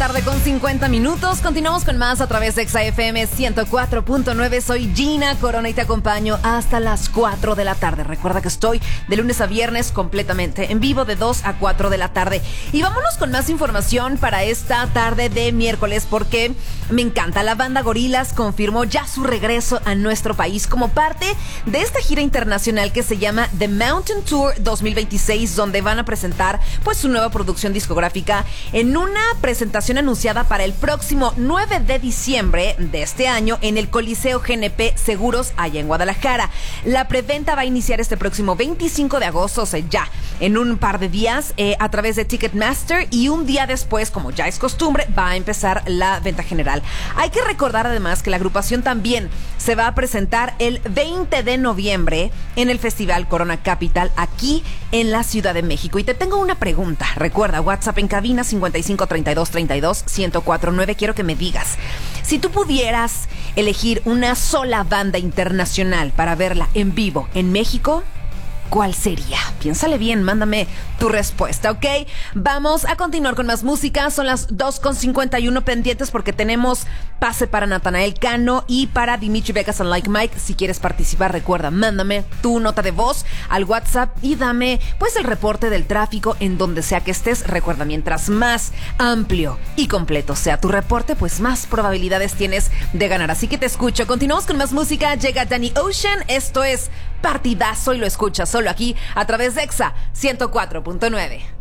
tarde con 50 minutos. Continuamos con más a través de Exa FM 104.9. Soy Gina Corona y te acompaño hasta las 4 de la tarde. Recuerda que estoy de lunes a viernes completamente en vivo de 2 a 4 de la tarde. Y vámonos con más información para esta tarde de miércoles porque me encanta. La banda Gorillaz confirmó ya su regreso a nuestro país como parte de esta gira internacional que se llama The Mountain Tour 2026, donde van a presentar pues su nueva producción discográfica en una presentación anunciada para el próximo 9 de diciembre de este año en el Coliseo GNP Seguros allá en Guadalajara. La preventa va a iniciar este próximo 25 de agosto, o sea, ya en un par de días a través de Ticketmaster, y un día después, como ya es costumbre, va a empezar la venta general. Hay que recordar además que la agrupación también se va a presentar el 20 de noviembre en el Festival Corona Capital aquí en la Ciudad de México. Y te tengo una pregunta. Recuerda, WhatsApp en cabina 55 32 32 1049. Quiero que me digas, si tú pudieras elegir una sola banda internacional para verla en vivo en México, ¿cuál sería? Piénsale bien, mándame tu respuesta, ¿ok? Vamos a continuar con más música. Son las 2:51 pendientes porque tenemos pase para Natanael Cano y para Dimitri Vegas and Like Mike. Si quieres participar, recuerda, mándame tu nota de voz al WhatsApp y dame pues el reporte del tráfico en donde sea que estés. Recuerda, mientras más amplio y completo sea tu reporte, pues más probabilidades tienes de ganar. Así que te escucho. Continuamos con más música. Llega Danny Ocean. Esto es Partidazo y lo escuchas solo aquí a través de Exa 104.9.